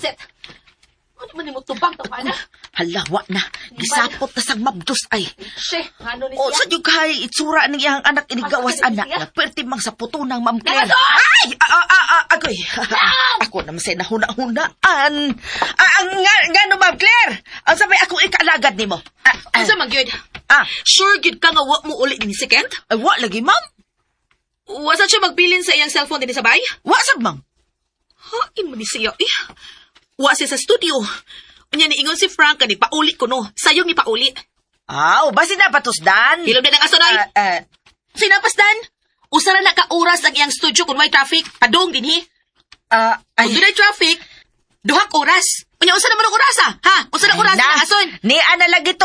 Set. Ano man mo tubang to na? Halawa na. Gisapot na sang mabdos ay. She, ano ni O siya? sa yung kay itsura ng iyang anak inigawas Ano anak siya? na perti mang sa puto ng Ma'am Claire. Nagaso! Ay! Agoy. Ako naman sa nahuna-hunaan. Nga no, Ma'am Claire. Ang sabi ako ikalagad ni mo. Ano sa magyod? Sure gyud ka nga wa mo uli din si Kent? Ay, wa lagi, ma'am. Wasa siya magbilin sa iyang cellphone din sa bay? Wa sab, ma'am. Hain mo ni siya eh. Wa siya sa studio. Unya ni ingon si Frank ni pauli ko no. Sayong ni pauli. Ba sinapatusdan? Hilom na ng asonoy. Sinapasdan. Usara na ka oras ang iyang studio kung may traffic. Padong din hi. Kung dunay traffic, duhak oras. Unya usa na man ang oras ha? Usa na oras ang ason. Ni ana lagi to